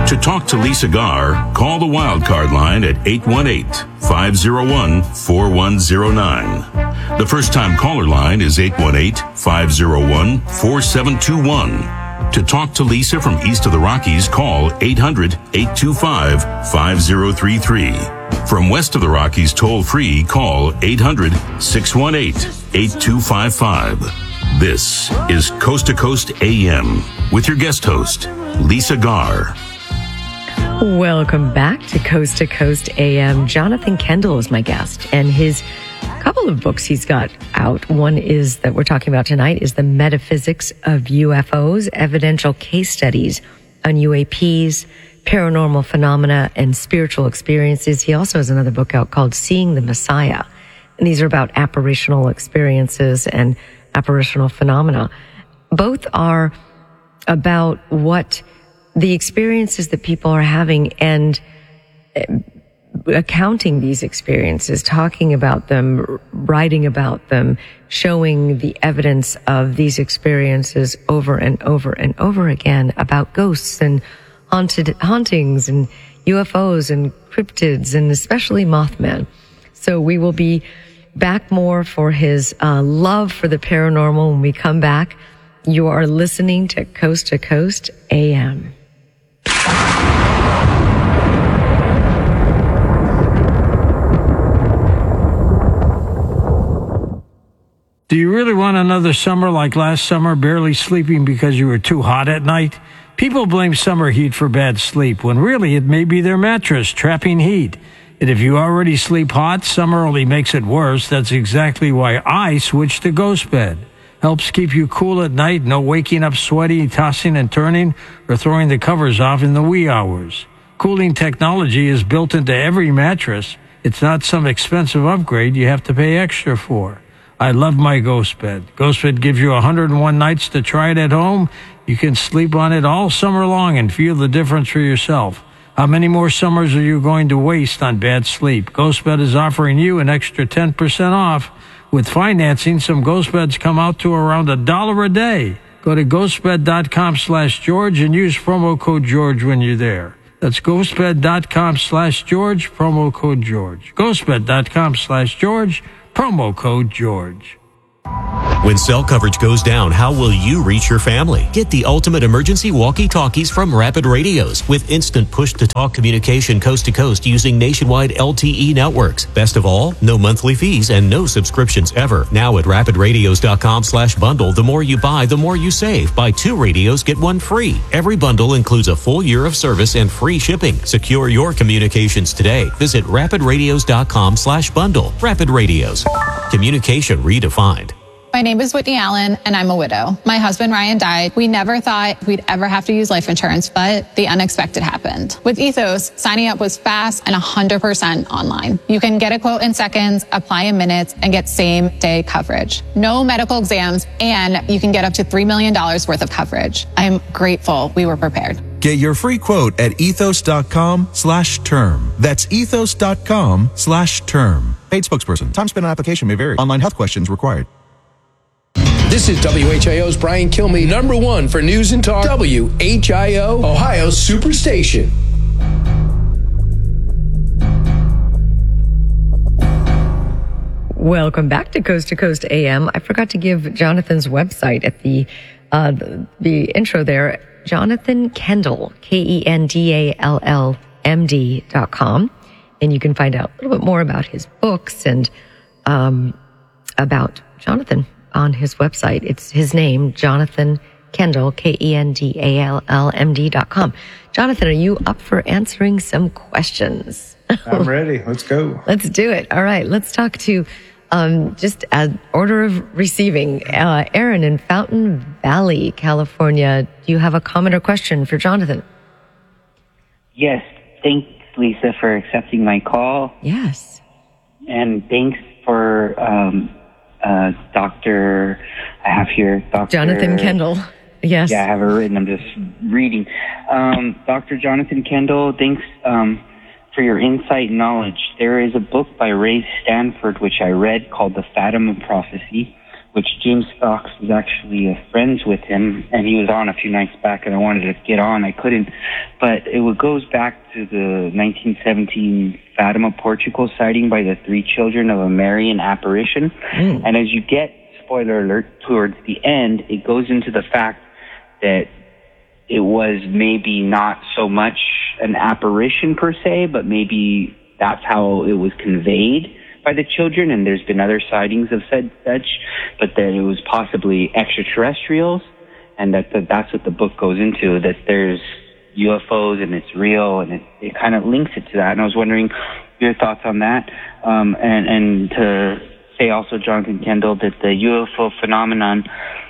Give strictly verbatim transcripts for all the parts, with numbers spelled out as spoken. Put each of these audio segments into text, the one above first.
To talk to Lisa Garr, call the Wildcard line at eight one eight, five oh one, four one oh nine. The first-time caller line is eight one eight, five oh one, four seven two one. To talk to Lisa from east of the Rockies, call eight hundred, eight two five, five oh three three. From west of the Rockies, toll-free, call eight hundred, six one eight, eight two five five. This is Coast to Coast A M with your guest host, Lisa Garr. Welcome back to Coast to Coast A M. Jonathan Kendall is my guest, and his couple of books he's got out. One is that we're talking about tonight is The Metaphysics of U F Os, Evidential Case Studies on U A Ps, Paranormal Phenomena, and Spiritual Experiences. He also has another book out called Seeing the Messiah, and these are about apparitional experiences and apparitional phenomena. Both are about what the experiences that people are having and accounting these experiences, talking about them, writing about them, showing the evidence of these experiences over and over and over again about ghosts and haunted hauntings and U F Os and cryptids and especially Mothman. So we will be back more for his uh, love for the paranormal when we come back. You are listening to Coast to Coast A M. Do you really want another summer like last summer, barely sleeping because you were too hot at night? People blame summer heat for bad sleep, when really it may be their mattress trapping heat. And if you already sleep hot, summer only makes it worse. That's exactly why I switched to Ghost Bed. Helps keep you cool at night, no waking up sweaty, tossing and turning, or throwing the covers off in the wee hours. Cooling technology is built into every mattress. It's not some expensive upgrade you have to pay extra for. I love my Ghost Bed. Ghost Bed gives you one hundred one nights to try it at home. You can sleep on it all summer long and feel the difference for yourself. How many more summers are you going to waste on bad sleep? Ghost Bed is offering you an extra ten percent off. With financing, some Ghost Beds come out to around a dollar a day. Go to ghostbed.com slash George and use promo code George when you're there. That's ghostbed.com slash George, promo code George. ghostbed.com slash George, promo code George. When cell coverage goes down, how will you reach your family? Get the ultimate emergency walkie-talkies from Rapid Radios with instant push-to-talk communication coast to coast using nationwide L T E networks. Best of all, no monthly fees and no subscriptions ever. Now at rapidradios.com slash bundle, the more you buy, the more you save. Buy two radios, get one free. Every bundle includes a full year of service and free shipping. Secure your communications today. Visit rapidradios.com slash bundle. Rapid Radios. Communication redefined. My name is Whitney Allen, and I'm a widow. My husband, Ryan, died. We never thought we'd ever have to use life insurance, but the unexpected happened. With Ethos, signing up was fast and one hundred percent online. You can get a quote in seconds, apply in minutes, and get same-day coverage. No medical exams, and you can get up to three million dollars worth of coverage. I'm grateful we were prepared. Get your free quote at ethos.com slash term. That's ethos.com slash term. Paid spokesperson. Time spent on application may vary. Online health questions required. This is W H I O's Brian Kilmeade, number one for news and talk. W H I O, Ohio's Superstation. Welcome back to Coast to Coast A M. I forgot to give Jonathan's website at the uh, the, the intro there. Jonathan Kendall, K E N D A L L M D dot com. And you can find out a little bit more about his books and um, about Jonathan on his website. It's his name, Jonathan Kendall, K E N D A L L M D dot com. Jonathan, are you up for answering some questions? I'm ready. Let's go. Let's do it. All right. Let's talk to um, just an order of receiving. Uh, Aaron in Fountain Valley, California. Do you have a comment or question for Jonathan? Yes. Thanks, Lisa, for accepting my call. Yes. And thanks for um, uh, Doctor I have here, Doctor Jonathan Kendall. Yes. Yeah, I have it written. I'm just reading. Um, Doctor Jonathan Kendall, thanks um, for your insight and knowledge. There is a book by Ray Stanford, which I read, called The Fatima Prophecy, which James Fox is actually uh, friends with him, and he was on a few nights back, and I wanted to get on. I couldn't. But it goes back to the nineteen seventeen Fatima, Portugal sighting by the three children of a Marian apparition. Mm. And as you get, spoiler alert, towards the end, it goes into the fact that it was maybe not so much an apparition per se, but maybe that's how it was conveyed by the children, and there's been other sightings of said such, but that it was possibly extraterrestrials, and that the, that's what the book goes into, that there's U F Os and it's real, and it, it kind of links it to that. And I was wondering your thoughts on that, um, and, and to say also, Jonathan Kendall, that the U F O phenomenon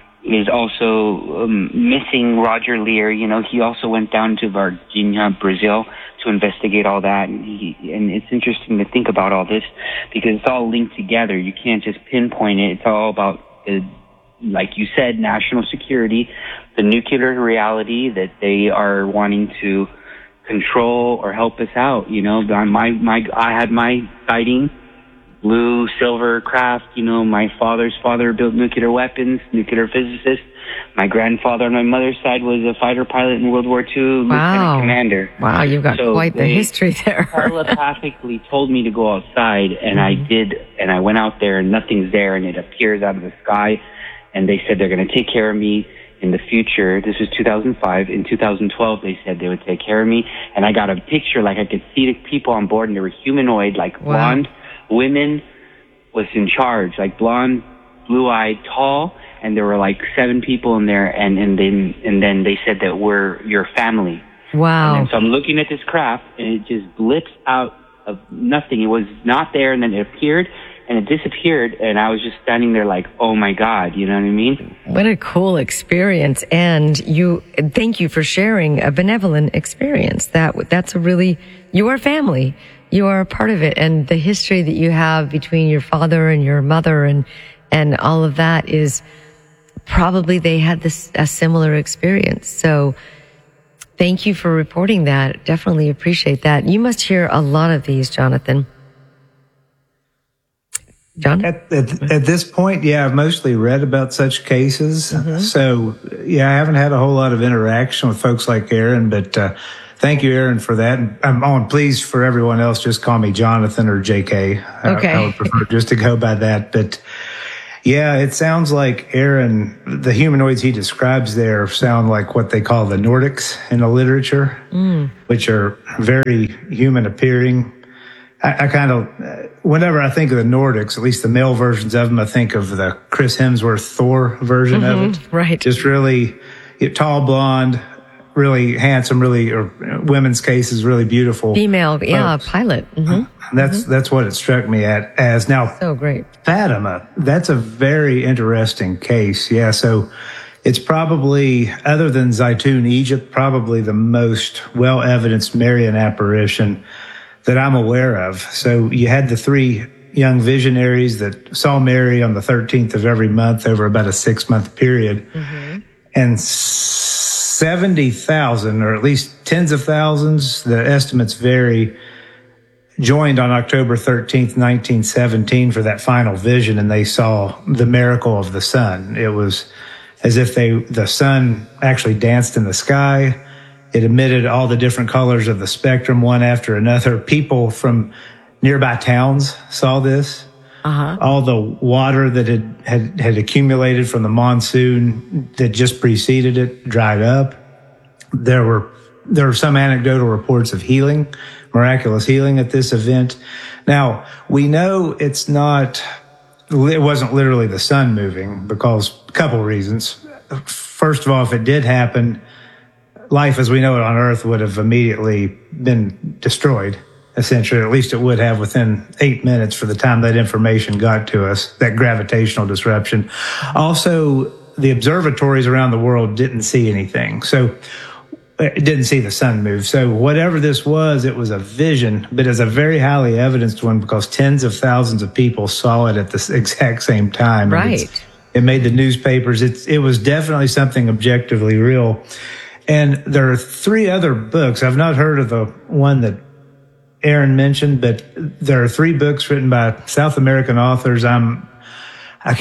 is also um, missing Roger Lear. You know, he also went down to Virginia, Brazil, to investigate all that. And, he, and it's interesting to think about all this because it's all linked together. You can't just pinpoint it. It's all about, uh, like you said, national security, the nuclear reality that they are wanting to control or help us out. You know, my my I had my sighting. Blue, silver craft, you know, my father's father built nuclear weapons, nuclear physicist. My grandfather on my mother's side was a fighter pilot in World War Two, wow. lieutenant commander. Wow, you've got so quite the history there. Telepathically told me to go outside, and mm-hmm. I did, and I went out there, and nothing's there, and it appears out of the sky, and they said they're going to take care of me in the future. This was two thousand five. In two thousand twelve, they said they would take care of me, and I got a picture, like I could see the people on board, and they were humanoid, like wow. blonde. Women was in charge, like blonde, blue-eyed, tall, and there were like seven people in there, and, and then and then they said that we're your family. Wow. And then, so I'm looking at this craft, and it just blips out of nothing. It was not there, and then it appeared, and it disappeared, and I was just standing there like, oh my God, you know what I mean? What a cool experience, and you, thank you for sharing a benevolent experience. That That's a really, you are family. You are a part of it, and the history that you have between your father and your mother and and all of that is probably they had this a similar experience. So thank you for reporting that. Definitely appreciate that. You must hear a lot of these, Jonathan. John? At, at, at this point, yeah, I've mostly read about such cases. Mm-hmm. So, yeah, I haven't had a whole lot of interaction with folks like Aaron, but uh, thank you, Aaron, for that. And I'm on, please, for everyone else, just call me Jonathan or J K. Okay. I, I would prefer just to go by that. But, yeah, it sounds like Aaron, the humanoids he describes there sound like what they call the Nordics in the literature, mm. which are very human appearing. I, I kind of, whenever I think of the Nordics, at least the male versions of them, I think of the Chris Hemsworth Thor version mm-hmm, of it. Right. Just really tall, blonde, really handsome, really, or women's case is really beautiful. Female, yeah, folks. Pilot. Mm-hmm. That's, mm-hmm. that's what it struck me at as. Now, so great. Fatima, that's a very interesting case. Yeah. So it's probably, other than Zaytun, Egypt, probably the most well evidenced Marian apparition that I'm aware of. So you had the three young visionaries that saw Mary on the thirteenth of every month over about a six month period. Mm-hmm. And seventy thousand, or at least tens of thousands, the estimates vary, joined on October thirteenth, nineteen seventeen for that final vision, and they saw the miracle of the sun. It was as if they, the sun actually danced in the sky. It emitted all the different colors of the spectrum, one after another. People from nearby towns saw this. Uh-huh. All the water that had, had, had accumulated from the monsoon that just preceded it dried up. There were, there were some anecdotal reports of healing, miraculous healing at this event. Now, we know it's not, it wasn't literally the sun moving because a couple reasons. First of all, if it did happen, life as we know it on Earth would have immediately been destroyed, essentially. At least it would have within eight minutes for the time that information got to us, that gravitational disruption. Also, the observatories around the world didn't see anything. So it didn't see the sun move. So whatever this was, it was a vision, but it's a very highly evidenced one because tens of thousands of people saw it at the exact same time. Right. It made the newspapers. It's, it was definitely something objectively real. And there are three other books. I've not heard of the one that Aaron mentioned, but there are three books written by South American authors. I'm, I can't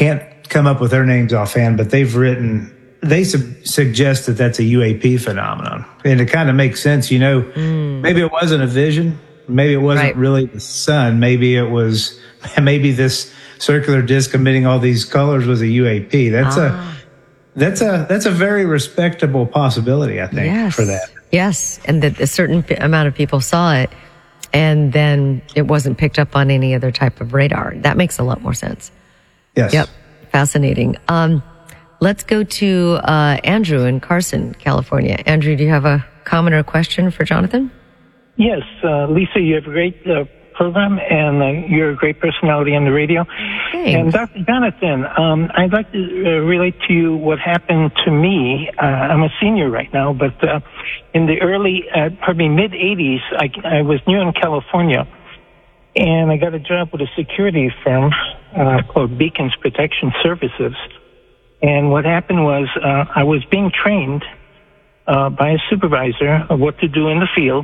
come up with their names offhand, but they've written, they su- suggest that that's a U A P phenomenon. And it kind of makes sense, you know, mm. maybe it wasn't a vision. Maybe it wasn't right. really the sun. Maybe it was, maybe this circular disc emitting all these colors was a U A P. That's ah. a, that's a, that's a very respectable possibility, I think, yes. for that. Yes. And that a certain amount of people saw it and then it wasn't picked up on any other type of radar. That makes a lot more sense. Yes. Yep. Fascinating. Um, let's go to, uh, Andrew in Carson, California. Andrew, do you have a comment or question for Jonathan? Yes, uh, Lisa, you have a great uh, program, and uh, you're a great personality on the radio. Thanks. And Doctor Jonathan, um, I'd like to uh, relate to you what happened to me. Uh, I'm a senior right now, but uh, in the early, uh, pardon me, mid-eighties, I, I was new in California, and I got a job with a security firm uh, called Beacons Protection Services. And what happened was uh, I was being trained uh, by a supervisor of what to do in the field.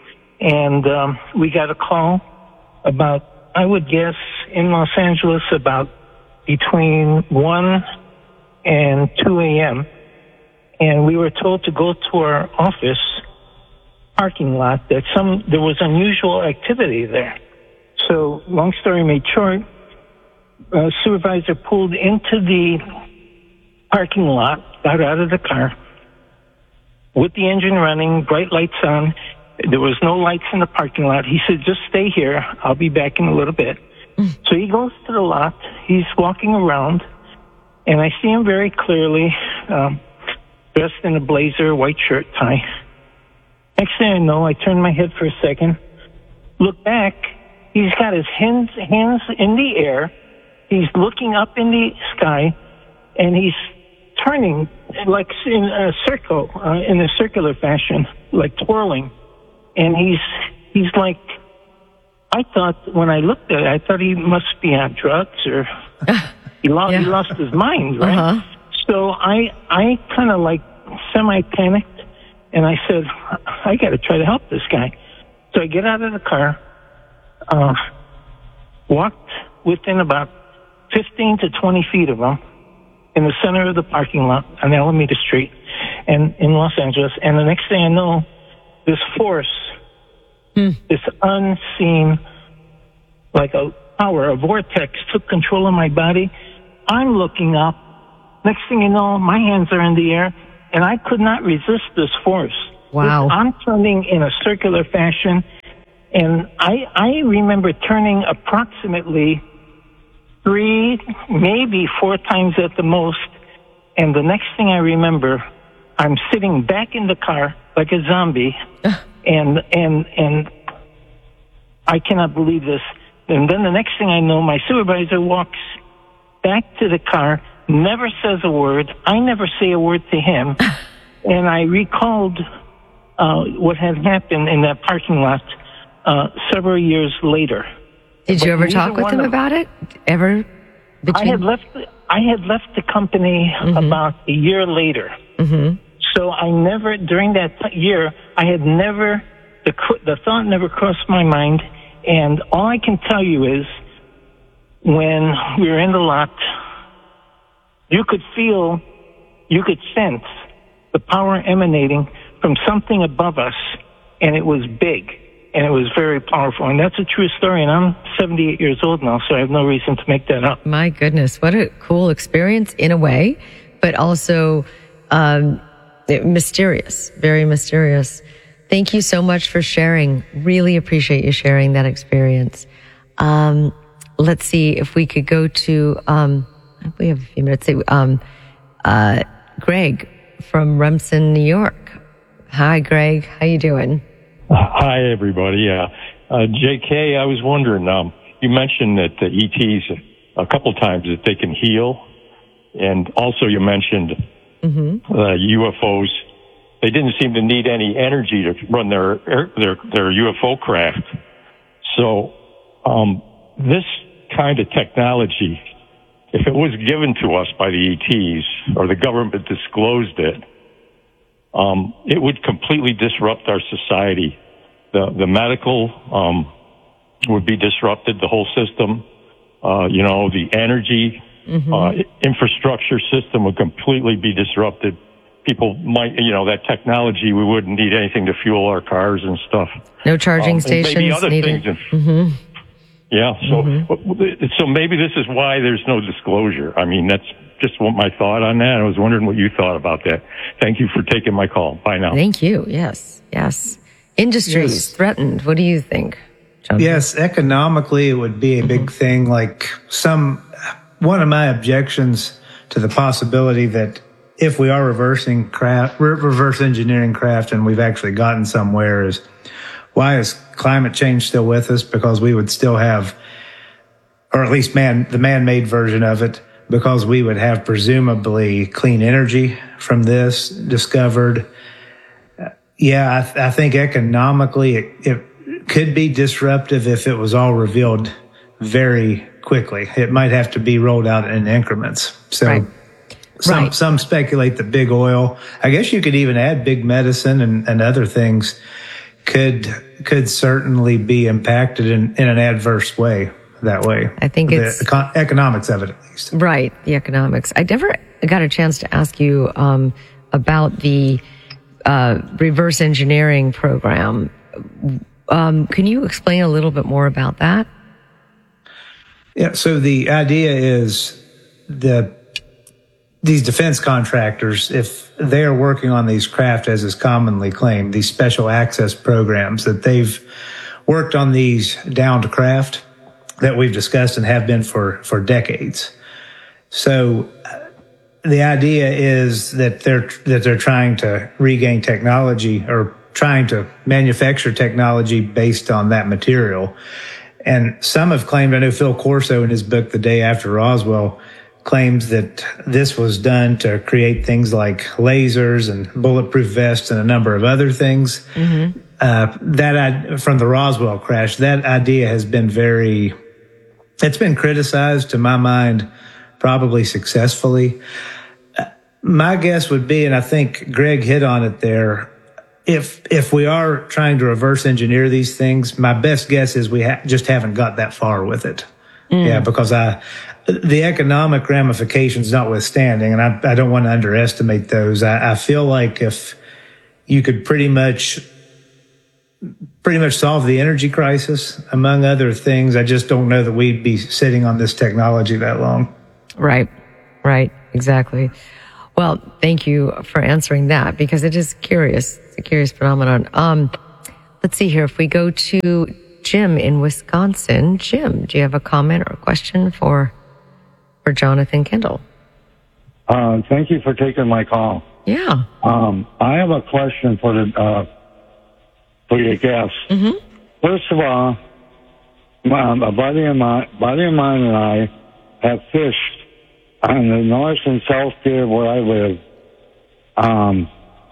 And um, we got a call about, I would guess, in Los Angeles about between one and two a.m. And we were told to go to our office parking lot that some there was unusual activity there. So, long story made short, a supervisor pulled into the parking lot, got out of the car with the engine running, bright lights on. There was no lights in the parking lot. He said, just stay here. I'll be back in a little bit. Mm. So he goes to the lot. He's walking around, and I see him very clearly, um, dressed in a blazer, white shirt, tie. Next thing I know, I turn my head for a second, look back. He's got his hands, hands in the air. He's looking up in the sky, and he's turning like in a circle, uh, in a circular fashion, like twirling. And he's, he's like, I thought, when I looked at it, I thought he must be on drugs or he lost, yeah. he lost his mind, right? Uh-huh. So I, I kind of like semi-panicked and I said, I got to try to help this guy. So I get out of the car, uh, walked within about fifteen to twenty feet of him in the center of the parking lot on Alameda Street and in Los Angeles. And the next thing I know, this force, mm. this unseen, like a power, a vortex, took control of my body. I'm looking up. Next thing you know, my hands are in the air, and I could not resist this force. Wow. I'm turning in a circular fashion, and I, I remember turning approximately three, maybe four times at the most, and the next thing I remember, I'm sitting back in the car like a zombie, and and and I cannot believe this. And then the next thing I know, my supervisor walks back to the car, never says a word. I never say a word to him, and I recalled uh, what had happened in that parking lot uh, several years later. Did but you ever talk with him of, about it? Ever? Between... I had left. I had left the company mm-hmm. about a year later. Mm-hmm. So I never, during that t- year, I had never, the the thought never crossed my mind. And all I can tell you is, when we were in the lot, you could feel, you could sense the power emanating from something above us, and it was big, and it was very powerful. And that's a true story, and I'm seventy-eight years old now, so I have no reason to make that up. My goodness, what a cool experience in a way, but also... Um, mysterious, very mysterious. Thank you so much for sharing. Really appreciate you sharing that experience. Um, let's see if we could go to, um, we have a few minutes. Um, uh, Greg from Remsen, New York. Hi, Greg. How you doing? Hi, everybody. Uh, uh, J K, I was wondering, um, you mentioned that the E Ts a couple times that they can heal. And also you mentioned Mm-hmm. Uh, U F Os, they didn't seem to need any energy to run their their their U F O craft. So um, this kind of technology, if it was given to us by the E Ts or the government disclosed it, um, it would completely disrupt our society. The the medical um, would be disrupted, the whole system. Uh, you know, the energy mm-hmm. uh, infrastructure system would completely be disrupted. People might, you know, that technology, we wouldn't need anything to fuel our cars and stuff. No charging um, stations maybe other needed. Things. Mm-hmm. Yeah, so mm-hmm. so maybe this is why there's no disclosure. I mean, that's just what my thought on that. I was wondering what you thought about that. Thank you for taking my call. Bye now. Thank you. Yes, yes. Industries yes. threatened. What do you think, John? Yes, economically, it would be a big mm-hmm. thing. Like some, one of my objections to the possibility that if we are reversing craft, reverse engineering craft, and we've actually gotten somewhere, is why is climate change still with us? Because we would still have, or at least man, the man-made version of it, because we would have presumably clean energy from this discovered. Uh, yeah, I, th- I think economically it, it could be disruptive if it was all revealed very quickly. It might have to be rolled out in increments. So right. some right. some speculate that big oil, I guess you could even add big medicine and, and other things, could could certainly be impacted in, in an adverse way. That way. I think the it's econ- economics of it, at least. Right, the economics. I never got a chance to ask you um, about the uh, reverse engineering program. Um, can you explain a little bit more about that? Yeah. So the idea is the these defense contractors, if they are working on these craft, as is commonly claimed, these special access programs, that they've worked on these downed craft that we've discussed and have been for, for decades. So uh, the idea is that they're, that they're trying to regain technology or trying to manufacture technology based on that material. And some have claimed, I know Phil Corso in his book, The Day After Roswell, claims that this was done to create things like lasers and bulletproof vests and a number of other things. Mm-hmm. Uh, that from the Roswell crash, that idea has been very, it's been criticized, to my mind, probably successfully. Uh, my guess would be, and I think Greg hit on it there, if if we are trying to reverse engineer these things, my best guess is we ha- just haven't got that far with it. Mm. Yeah, because I, the economic ramifications notwithstanding, and I, I don't want to underestimate those, I, I feel like if you could pretty much pretty much solve the energy crisis, among other things, I just don't know that we'd be sitting on this technology that long. Right, right, exactly. Well, thank you for answering that, because it is curious. It's a curious phenomenon. Um, let's see here. If we go to Jim in Wisconsin. Jim, do you have a comment or a question for for Jonathan Kendall? Uh, thank you for taking my call. Yeah. Um, I have a question for the uh, for your guests. Mm-hmm. First of all, my, a buddy of mine, buddy of mine and I have fished on the North and South Pier where I live. Um,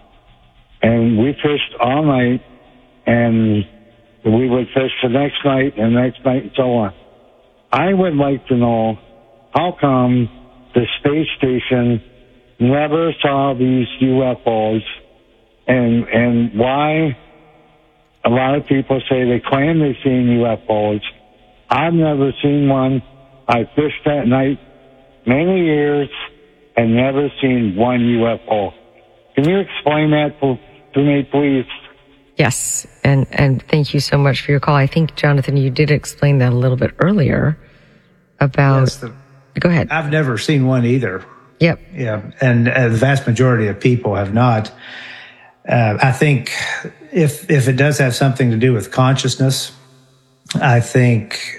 and we fished all night, and we would fish the next night and the next night and so on. I would like to know, how come the space station never saw these U F Os, and and why a lot of people say they claim they've seen U F Os. I've never seen one. I fished that night many years and never seen one U F O. Can you explain that to, to me, please? Yes, and, and thank you so much for your call. I think, Jonathan, you did explain that a little bit earlier about... Yes, the, go ahead. I've never seen one either. Yep. Yeah, and uh, the vast majority of people have not. Uh, I think if if it does have something to do with consciousness, I think,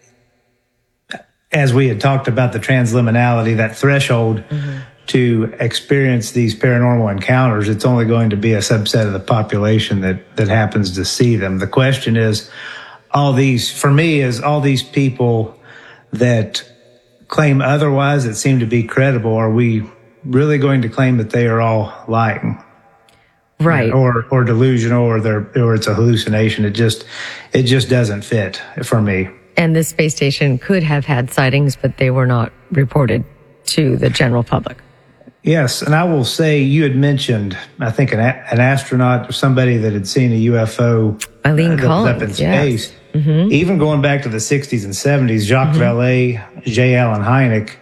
as we had talked about the transliminality, that threshold mm-hmm. to experience these paranormal encounters, it's only going to be a subset of the population that, that happens to see them. The question is, all these, for me, is all these people that claim otherwise, that seem to be credible, are we really going to claim that they are all lying? Right. Or, or delusional, or they're, or it's a hallucination. It just, it just doesn't fit for me. And this space station could have had sightings, but they were not reported to the general public. Yes, and I will say, you had mentioned, I think, an, an astronaut or somebody that had seen a U F O Eileen uh, that Collins, was up in space. Yes. Mm-hmm. Even going back to the sixties and seventies, Jacques mm-hmm. Vallée, J. Allen Hynek,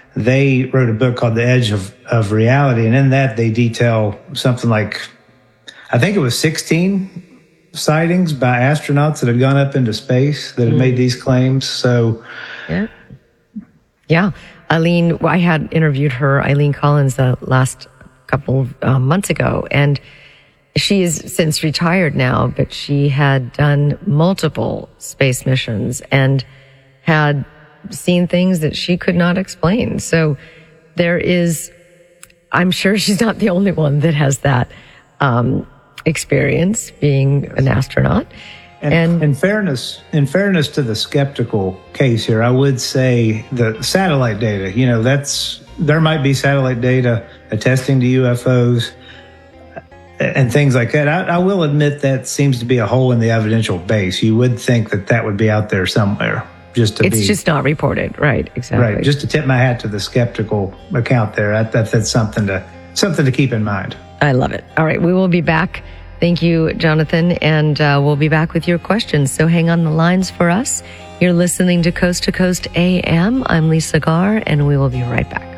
they wrote a book called The Edge of, of Reality. And in that, they detail something like, I think it was sixteen sightings by astronauts that had gone up into space that had mm. made these claims. So, yeah. Yeah. Eileen, I had interviewed her, Eileen Collins, the last couple of uh, months ago, and she is since retired now, but she had done multiple space missions and had seen things that she could not explain. So there is, I'm sure she's not the only one that has that um, experience being an astronaut. And, and in fairness, in fairness to the skeptical case here, I would say the satellite data, you know, that's, there might be satellite data attesting to U F Os and things like that. I, I will admit that seems to be a hole in the evidential base. You would think that that would be out there somewhere. Just to it's be, just not reported, right? Exactly. Right. Just to tip my hat to the skeptical account there. I, that, that's something to something to keep in mind. I love it. All right, we will be back. Thank you, Jonathan, and uh, we'll be back with your questions. So hang on the lines for us. You're listening to Coast to Coast A M. I'm Lisa Garr, and we will be right back.